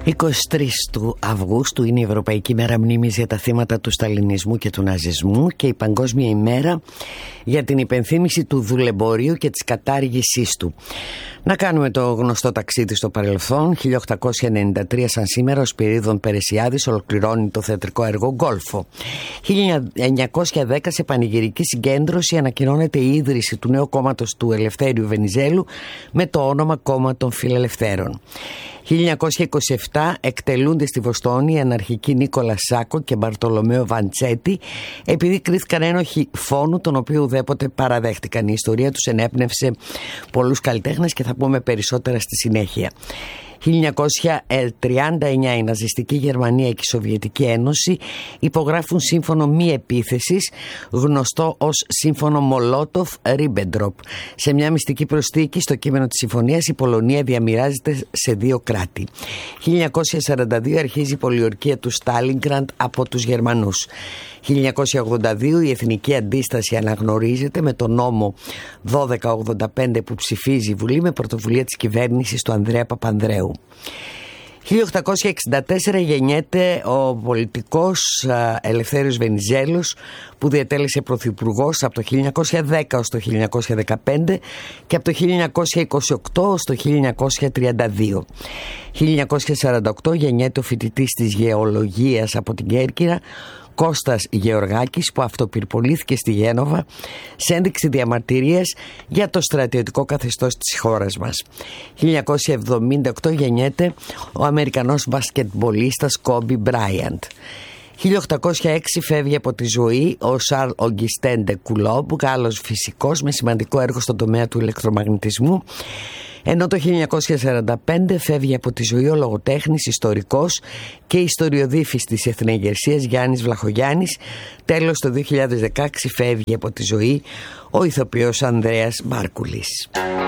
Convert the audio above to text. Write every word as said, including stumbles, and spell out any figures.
είκοσι τρεις του Αυγούστου είναι η Ευρωπαϊκή Μέρα Μνήμης για τα θύματα του σταλινισμού και του ναζισμού και η Παγκόσμια ημέρα για την υπενθύμηση του δουλεμπορίου και της κατάργησής του. Να κάνουμε το γνωστό ταξίδι στο παρελθόν. χίλια οκτακόσια ενενήντα τρία σαν σήμερα ο Σπυρίδων Περεσιάδης ολοκληρώνει το θεατρικό έργο Γκόλφο. χίλια εννιακόσια δέκα σε πανηγυρική συγκέντρωση ανακοινώνεται η ίδρυση του νέου κόμματος του Ελευθέριου Βενιζέλου με το όνομα Κόμμα των Φιλελευθέρων. χίλια εννιακόσια είκοσι επτά εκτελούνται στη Βοστόνη οι αναρχικοί Νίκολα Σάκο και Μπαρτολομαίο Βαντσέτη επειδή κρίθηκαν ένοχοι φόνου, τον οποίο ουδέποτε παραδέχτηκαν. Η ιστορία τους ενέπνευσε πολλούς καλλιτέχνες και θα πούμε περισσότερα στη συνέχεια. χίλια εννιακόσια τριάντα εννιά η ναζιστική Γερμανία και η Σοβιετική Ένωση υπογράφουν σύμφωνο μη επίθεσης, γνωστό ως σύμφωνο Μολότοφ-Ρίμπεντροπ. Σε μια μυστική προσθήκη στο κείμενο της συμφωνίας η Πολωνία διαμοιράζεται σε δύο κράτη. χίλια εννιακόσια σαράντα δύο αρχίζει η πολιορκία του Στάλινγκραντ από τους Γερμανούς. χίλια εννιακόσια ογδόντα δύο η εθνική αντίσταση αναγνωρίζεται με το νόμο δώδεκα ογδόντα πέντε που ψηφίζει η Βουλή με πρωτοβουλία της κυβέρνησης του Ανδρέα Παπανδρέου. χίλια οκτακόσια εξήντα τέσσερα γεννιέται ο πολιτικός Ελευθέριος Βενιζέλος που διατέλεσε πρωθυπουργός από το χίλια εννιακόσια δέκα ως το χίλια εννιακόσια δεκαπέντε και από το χίλια εννιακόσια είκοσι οκτώ ως το χίλια εννιακόσια τριάντα δύο. χίλια εννιακόσια σαράντα οκτώ γεννιέται ο φοιτητής της γεωλογίας από την Κέρκυρα Κώστας Γεωργάκης που αυτοπυρπολήθηκε στη Γένοβα σε ένδειξη διαμαρτυρίας για το στρατιωτικό καθεστώς της χώρας μας. χίλια εννιακόσια εβδομήντα οκτώ γεννιέται ο Αμερικανός μπασκετμπολίστας Κόμπι Μπράιαντ. χίλια οκτακόσια έξι φεύγει από τη ζωή ο Σαρλ Ογκιστέν ντε Κουλόμπ, Γάλλος φυσικός με σημαντικό έργο στον τομέα του ηλεκτρομαγνητισμού, ενώ το χίλια εννιακόσια σαράντα πέντε φεύγει από τη ζωή ο λογοτέχνης, ιστορικός και ιστοριοδίφης της Εθνοεγερσίας Γιάννης Βλαχογιάννης. Τέλος, το δύο χιλιάδες δεκαέξι φεύγει από τη ζωή ο ηθοποιός Ανδρέας Μπάρκουλης.